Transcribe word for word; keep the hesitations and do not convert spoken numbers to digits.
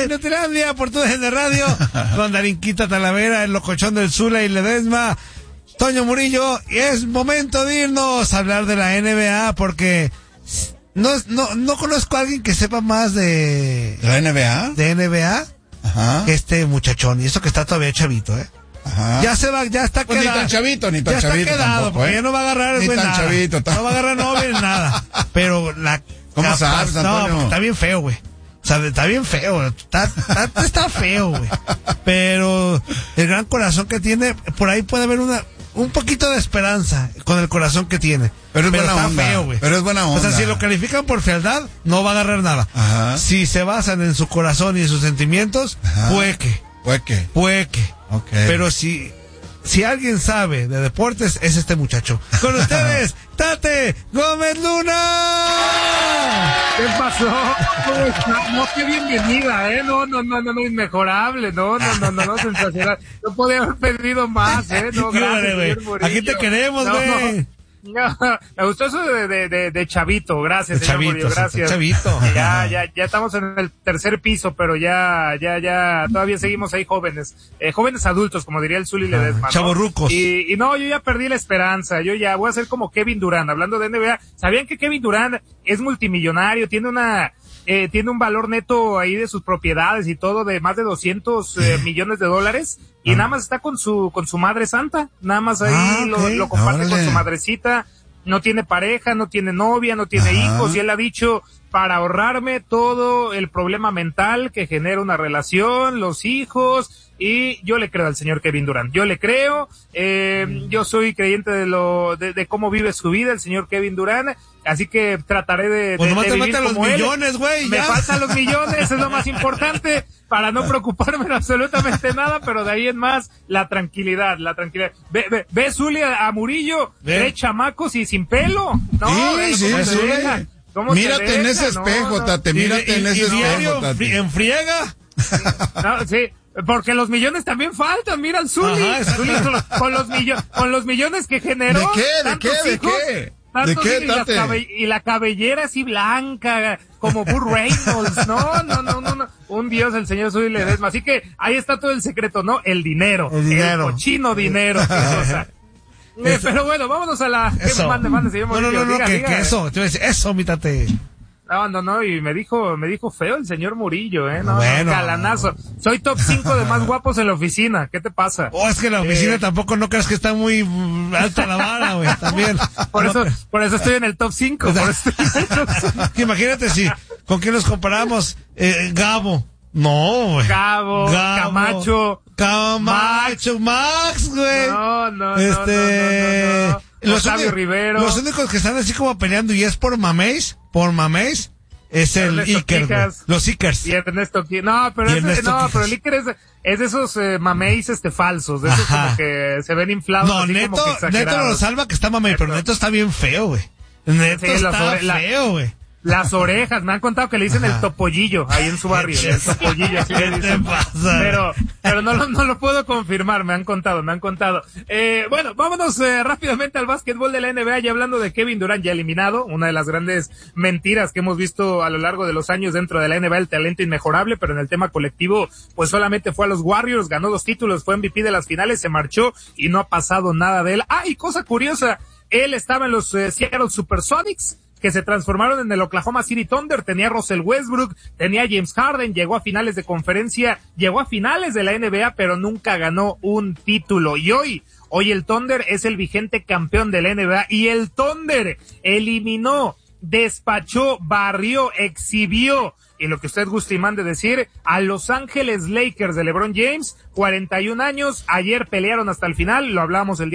en Nutilandia por tu de radio, con Darinquita Talavera, el locochón del Zula y Ledesma, Toño Murillo, y es momento de irnos a hablar de la N B A porque no, no, no conozco a alguien que sepa más de... ¿La N B A? De N B A, ajá, que este muchachón, y eso que está todavía chavito, ¿eh? Ajá. Ya se va, ya está pues quedado. Ni tan chavito, ni tan ya chavito. Ya está quedado, tampoco, porque ¿eh? ya no va a agarrar ni pues, tan nada. Chavito, no va a agarrar novia ni nada. Pero la... ¿Cómo capaz, sabes, Antonio? No, está bien feo, güey. O sea, está bien feo, está, está, está feo, güey. Pero el gran corazón que tiene, por ahí puede haber una, un poquito de esperanza con el corazón que tiene. Pero es Pero buena está onda. feo, güey. Pero es buena onda. O sea, si lo califican por fealdad, no va a agarrar nada. Ajá. Si se basan en su corazón y en sus sentimientos, Ajá. puede que. Puede que. Puede que. Okay. Pero si... Si alguien sabe de deportes, es este muchacho. Con ustedes, Tate Gómez Luna. ¿Qué pasó? No, qué bienvenida, ¿eh? No, no, no, no, no, inmejorable. No, no, no, no, no, sensacional. No podía haber pedido más, ¿eh? No, gracias, señor Murillo. Aquí te queremos, güey. No. No, me gustó eso de, de, de, de chavito, gracias, de señor chavito, Murillo, gracias. Chavito. Ya, ya, ya estamos en el tercer piso, pero ya, ya, ya, todavía seguimos ahí jóvenes, eh, jóvenes adultos, como diría el Zuli Ledesma, ¿no? Chavorrucos. Y, y no, yo ya perdí la esperanza, yo ya voy a ser como Kevin Durant, hablando de N B A. ¿Sabían que Kevin Durant es multimillonario, tiene una, eh, tiene un valor neto ahí de sus propiedades y todo de más de doscientos eh, millones de dólares? Y ah. nada más está con su, con su madre santa, nada más ahí ah, okay. lo, lo comparte Órale. con su madrecita, no tiene pareja, no tiene novia, no tiene Ajá. hijos, y él ha dicho, para ahorrarme todo el problema mental que genera una relación, los hijos, y yo le creo al señor Kevin Durant, yo le creo, eh, yo soy creyente de lo, de, de cómo vive su vida el señor Kevin Durant, así que trataré de, pues de, nomás de te vivir faltan como los él. millones, güey. Me faltan los millones, es lo más importante, para no preocuparme de absolutamente nada, pero de ahí en más, la tranquilidad, la tranquilidad. Ve, ve, ve Zuli a, a Murillo, ve. tres chamacos y sin pelo. No, sí, sí, sí. Mírate en ese espejo, no, no. Tate, mírate y, en y, ese y espejo, Tate. ¿En friega? No, sí. Porque los millones también faltan, mira al Zuli, Zuli con, los, con, los millo, con los millones que generó. ¿De qué? ¿De qué? ¿De hijos, qué? ¿De qué, y, la cabe, y la cabellera así blanca, como Burt Reynolds, no, no, no, no, no, un dios el señor Zuli Ledesma, así que ahí está todo el secreto, ¿no? El dinero, el, dinero. el cochino dinero, qué cosa. Eh, pero bueno, vámonos a la... Eso. ¿Qué mande, mande, señor Murillo? No, no, no, diga, que, diga. que eso, te voy a decir, eso, mítate. No, no, no, y me dijo, me dijo feo el señor Murillo, eh, no, bueno. galanazo. Soy top cinco de más guapos en la oficina, ¿qué te pasa? Oh, es que la oficina eh... tampoco no creas que está muy alta la vara, güey, también. Por no, eso, por eso estoy en el top cinco, por eso estoy en el top cinco. Imagínate si, ¿con quién nos comparamos? Eh, Gabo. No, güey. Gabo, Gabo, Camacho. Camacho, Max, güey. No, no, este... no, no, no, no. Los, Octavio Rivero. Los únicos que están así como peleando y es por maméis, por maméis, es el Iker, los Ikers. Y Ernesto No, pero, ese, Ernesto no, Quijas. pero el Iker es, es de esos eh, maméis este falsos, de esos Ajá. como que se ven inflados. No, así Neto, como que Neto lo salva que está mamey, Neto. pero Neto está bien feo, güey. Neto sí, está feo, güey. Las orejas, me han contado que le dicen Ajá. el topollillo ahí en su barrio, el topollillo, así le dicen. Pasa, pero, pero no lo, no lo puedo confirmar, me han contado, me han contado. Eh, bueno, vámonos eh, rápidamente al básquetbol de la N B A, ya hablando de Kevin Durant ya eliminado, una de las grandes mentiras que hemos visto a lo largo de los años dentro de la N B A, el talento inmejorable, pero en el tema colectivo, pues solamente fue a los Warriors, ganó dos títulos, fue M V P de las finales, se marchó y no ha pasado nada de él. Ah, y cosa curiosa, él estaba en los eh, Seattle Supersonics, que se transformaron en el Oklahoma City Thunder, tenía a Russell Westbrook, tenía a James Harden, llegó a finales de conferencia, llegó a finales de la N B A, pero nunca ganó un título. Y hoy, hoy el Thunder es el vigente campeón de la N B A, y el Thunder eliminó, despachó, barrió, exhibió, y lo que usted guste y mande decir, a Los Ángeles Lakers de LeBron James, cuarenta y un años, ayer pelearon hasta el final, lo hablamos el día